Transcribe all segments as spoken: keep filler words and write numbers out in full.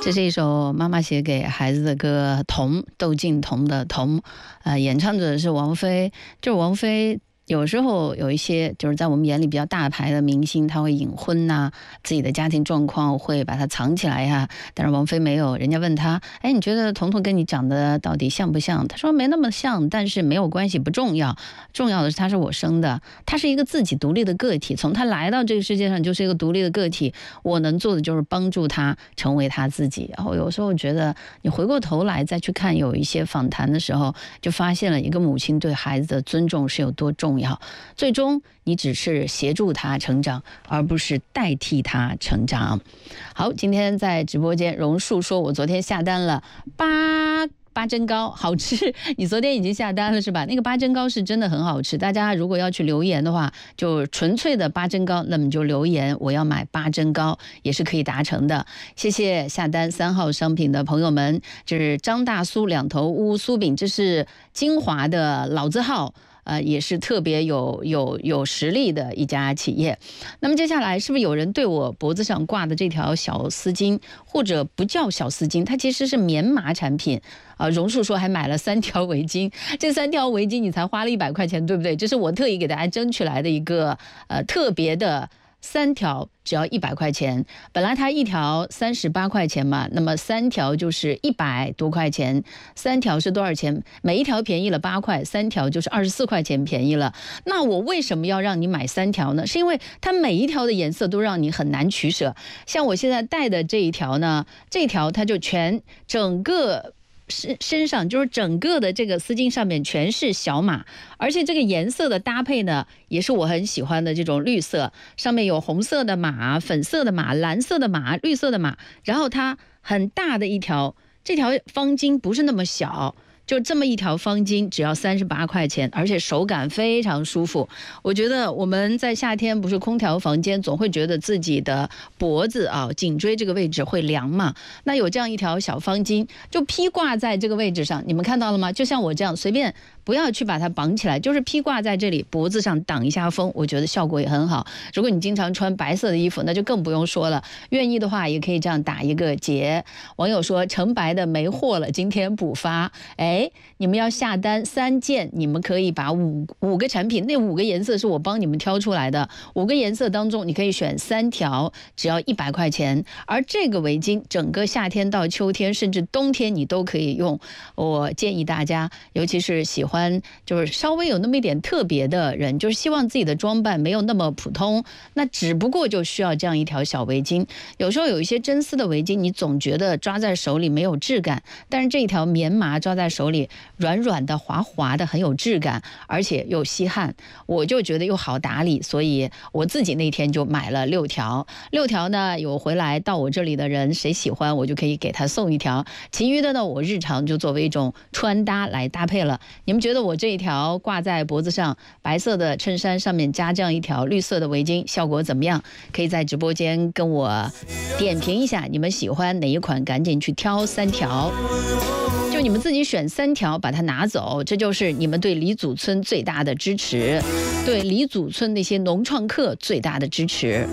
这是一首妈妈写给孩子的歌，童窦靖童的童，呃，演唱者是王菲。就是王菲有时候有一些就是在我们眼里比较大牌的明星，他会隐婚呐、啊，自己的家庭状况会把它藏起来呀、啊。但是王菲没有，人家问他，哎，你觉得童童跟你长得到底像不像？他说没那么像，但是没有关系，不重要，重要的是他是我生的，他是一个自己独立的个体，从他来到这个世界上就是一个独立的个体，我能做的就是帮助他成为他自己。然后有时候觉得你回过头来再去看有一些访谈的时候，就发现了一个母亲对孩子的尊重是有多重要。最终你只是协助他成长，而不是代替他成长。好，今天在直播间，榕树说我昨天下单了八八珍糕，好吃。你昨天已经下单了是吧？那个八珍糕是真的很好吃，大家如果要去留言的话，就纯粹的八珍糕，那么就留言我要买八珍糕，也是可以达成的。谢谢下单三号商品的朋友们，这是张大酥两头乌酥饼，这是金华的老字号。呃，也是特别有有有实力的一家企业。那么接下来是不是有人对我脖子上挂的这条小丝巾，或者不叫小丝巾，它其实是棉麻产品啊、呃？榕树说还买了三条围巾，这三条围巾你才花了一百块钱，对不对？这是我特意给大家争取来的一个呃特别的。三条只要一百块钱，本来它一条三十八块钱嘛，那么三条就是一百多块钱，三条是多少钱？每一条便宜了八块，三条就是二十四块钱便宜了。那我为什么要让你买三条呢？是因为它每一条的颜色都让你很难取舍。像我现在戴的这一条呢，这条它就全整个。身身上就是整个的这个丝巾上面全是小码，而且这个颜色的搭配呢，也是我很喜欢的这种绿色，上面有红色的码、粉色的码、蓝色的码、绿色的码，然后它很大的一条，这条方巾不是那么小。就这么一条方巾只要三十八块钱，而且手感非常舒服。我觉得我们在夏天不是空调房间，总会觉得自己的脖子啊、颈椎这个位置会凉嘛。那有这样一条小方巾，就披挂在这个位置上，你们看到了吗？就像我这样随便。不要去把它绑起来，就是披挂在这里，脖子上挡一下风，我觉得效果也很好。如果你经常穿白色的衣服，那就更不用说了。愿意的话，也可以这样打一个结。网友说成白的没货了，今天补发。哎，你们要下单三件，你们可以把五五个产品，那五个颜色是我帮你们挑出来的，五个颜色当中你可以选三条，只要一百块钱。而这个围巾，整个夏天到秋天，甚至冬天你都可以用。我建议大家，尤其是喜欢。就是稍微有那么一点特别的人，就是希望自己的装扮没有那么普通，那只不过就需要这样一条小围巾。有时候有一些真丝的围巾，你总觉得抓在手里没有质感，但是这一条棉麻抓在手里软软的、滑滑的，很有质感，而且又吸汗，我就觉得又好打理，所以我自己那天就买了六条。六条呢，有回来到我这里的人，谁喜欢我就可以给他送一条，其余的呢，我日常就作为一种穿搭来搭配了。你们觉得我这一条挂在脖子上，白色的衬衫上面加这样一条绿色的围巾，效果怎么样？可以在直播间跟我点评一下，你们喜欢哪一款，赶紧去挑三条。就你们自己选三条，把它拿走，这就是你们对李祖村最大的支持，对李祖村那些农创客最大的支持。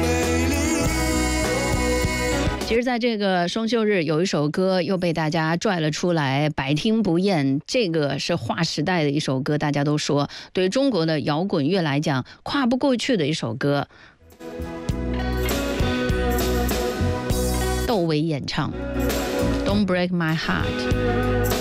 其实在这个双休日有一首歌又被大家拽了出来，百听不厌，这个是划时代的一首歌，大家都说对中国的摇滚乐来讲跨不过去的一首歌。窦唯演唱 Don't Break My Heart。